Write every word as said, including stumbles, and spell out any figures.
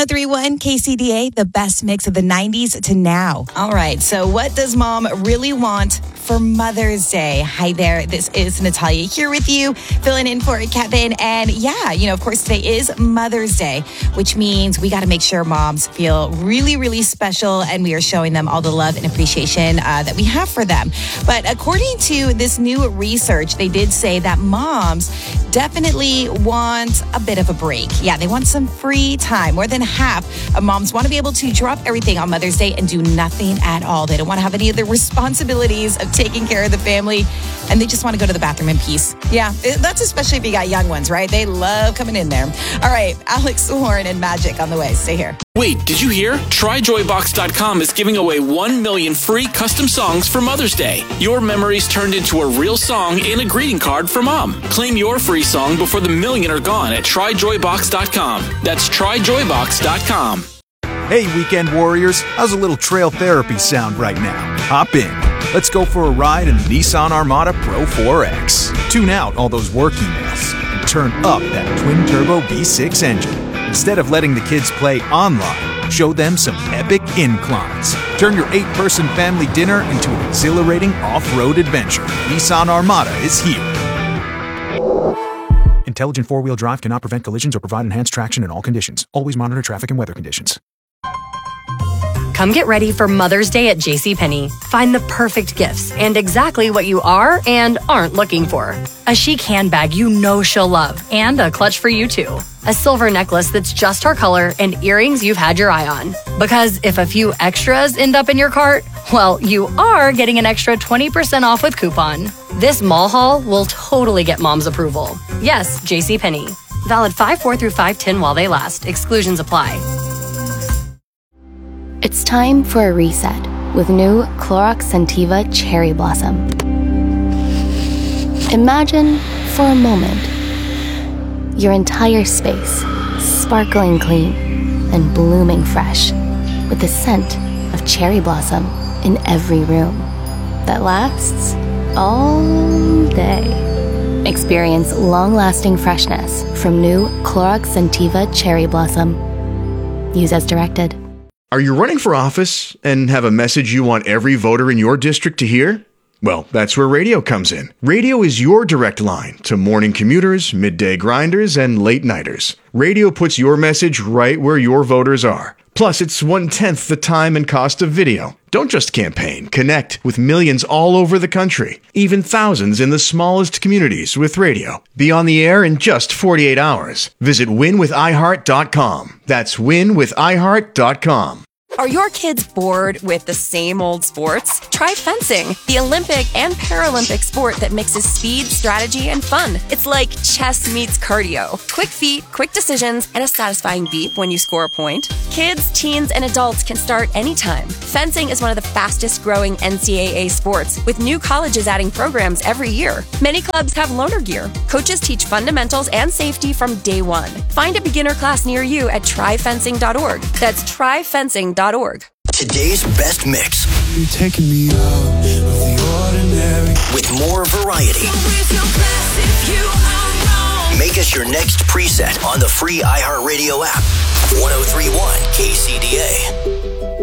oh three point one K C D A, the best mix of the nineties to now. All right, so what does mom really want for Mother's Day? Hi there, this is Natalia here with you, filling in for Kevin. And yeah, you know, of course, today is Mother's Day, which means we got to make sure moms feel really, really special, and we are showing them all the love and appreciation uh, that we have for them. But according to this new research, they did say that moms definitely want a bit of a break. Yeah, they want some free time. More than half of moms want to be able to drop everything on Mother's Day and do nothing at all. They don't want to have any of the responsibilities of taking care of the family, and they just want to go to the bathroom in peace. Yeah, that's especially if you got young ones, right? They love coming in there. All right, Alex Warren and Magic on the way. Stay here. Wait, did you hear? Try joy box dot com is giving away one million free custom songs for Mother's Day. Your memories turned into a real song and a greeting card for mom. Claim your free song before the million are gone at try joy box dot com. That's try joy box dot com. Hey, weekend warriors, how's a little trail therapy sound right now? Hop in. Let's go for a ride in the Nissan Armada Pro four X. Tune out all those work emails and turn up that twin-turbo V six engine. Instead of letting the kids play online, show them some epic inclines. Turn your eight-person family dinner into an exhilarating off-road adventure. Nissan Armada is here. Intelligent four-wheel drive cannot prevent collisions or provide enhanced traction in all conditions. Always monitor traffic and weather conditions. Come get ready for Mother's Day at JCPenney. Find the perfect gifts and exactly what you are and aren't looking for. A chic handbag you know she'll love, and a clutch for you too. A silver necklace that's just her color, and earrings you've had your eye on. Because if a few extras end up in your cart, well, you are getting an extra twenty percent off with coupon. This mall haul will totally get mom's approval. Yes, JCPenney. Valid five four through five ten while they last. Exclusions apply. It's time for a reset with new Clorox Scentiva Cherry Blossom. Imagine, for a moment, your entire space sparkling clean and blooming fresh with the scent of cherry blossom in every room that lasts all day. Experience long-lasting freshness from new Clorox Scentiva Cherry Blossom. Use as directed. Are you running for office and have a message you want every voter in your district to hear? Well, that's where radio comes in. Radio is your direct line to morning commuters, midday grinders, and late nighters. Radio puts your message right where your voters are. Plus, it's one-tenth the time and cost of video. Don't just campaign. Connect with millions all over the country, even thousands in the smallest communities with radio. Be on the air in just forty-eight hours. Visit win with i heart dot com. That's win with i heart dot com. Are your kids bored with the same old sports? Try fencing, the Olympic and Paralympic sport that mixes speed, strategy, and fun. It's like chess meets cardio. Quick feet, quick decisions, and a satisfying beep when you score a point. Kids, teens, and adults can start anytime. Fencing is one of the fastest growing N C double A sports, with new colleges adding programs every year. Many clubs have loaner gear. Coaches teach fundamentals and safety from day one. Find a beginner class near you at try fencing dot org. That's try fencing dot org. Today's best mix. You're taking me out of the ordinary. With more variety. Make us your next preset on the free iHeartRadio app. one oh three point one K C D A.